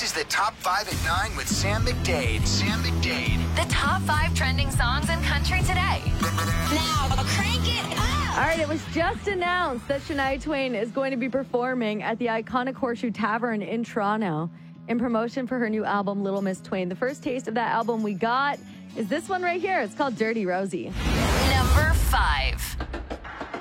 This is the Top 5 at 9 with Sam McDade. Sam McDade. The top 5 trending songs in country today. Now, crank it up. All right, it was just announced that Shania Twain is going to be performing at the iconic Horseshoe Tavern in Toronto in promotion for her new album, Little Miss Twain. The first taste of that album we got is this one right here. It's called Dirty Rosie. Number 5.